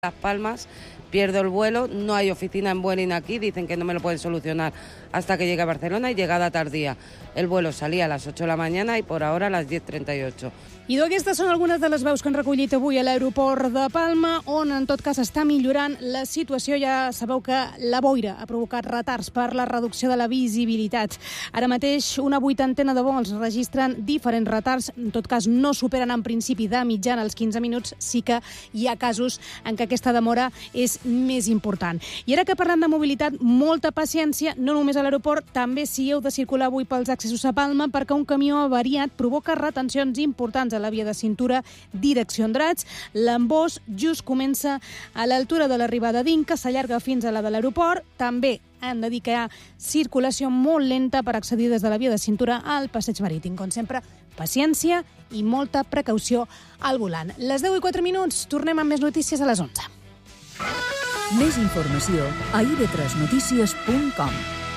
Las Palmas, pierdo el vuelo, no hay oficina en Vueling aquí, dicen que no me lo pueden solucionar hasta que llegue a Barcelona y llegada tardía. El vuelo salía a les 8 de la mañana i per ara a les 10:38. I aquestes són algunes de les veus que han recollit avui a l'aeroport de Palma, on en tot cas està millorant la situació. Ja sabeu que la boira ha provocat retards per la reducció de la visibilitat. Ara mateix una vuitantena de vols registren diferents retards, en tot cas no superen en principi de mitjana els 15 minuts, sí que hi ha casos en què aquesta demora és més important. I ara que parlem de mobilitat, molta paciència, no només a l'aeroport, també si heu de circular avui pels accessos a Palma, perquè un camió avariat provoca retencions importants a la via de cintura, direcció Andratx. L'embós just comença a l'altura de l'arribada d'Inca, s'allarga fins a la de l'aeroport. També han de dir que hi ha circulació molt lenta per accedir des de la via de cintura al passeig marítim. Com sempre, paciència i molta precaució al volant. Les 10:04, tornem amb més notícies a les 11. Més informació a ib3notícies.com.